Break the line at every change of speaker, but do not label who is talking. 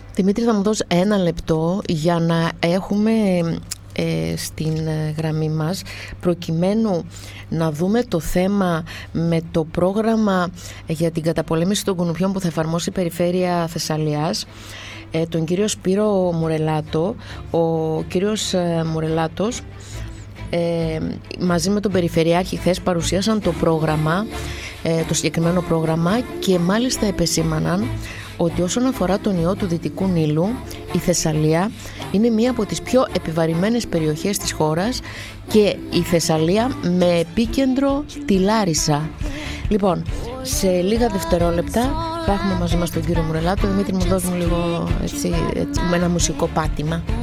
Δημήτρη, θα μου δώσει ένα λεπτό για να έχουμε στην γραμμή μας, προκειμένου να δούμε το θέμα με το πρόγραμμα για την καταπολέμηση των κουνουπιών που θα εφαρμόσει η Περιφέρεια Θεσσαλίας, τον κύριο Σπύρο Μουρελάτο. Ο κύριος Μουρελάτος μαζί με τον Περιφερειάρχη χθες παρουσίασαν το πρόγραμμα, το συγκεκριμένο πρόγραμμα, και μάλιστα επεσήμαναν ότι όσον αφορά τον ιό του Δυτικού Νείλου, η Θεσσαλία είναι μία από τις πιο επιβαρημένες περιοχές της χώρας, και η Θεσσαλία με επίκεντρο τη Λάρισα. Λοιπόν, σε λίγα δευτερόλεπτα θα έχουμε μαζί μας τον κύριο Μουρελάτο. Δημήτρη, μου δώσουμε λίγο έτσι, με ένα μουσικό πάτημα.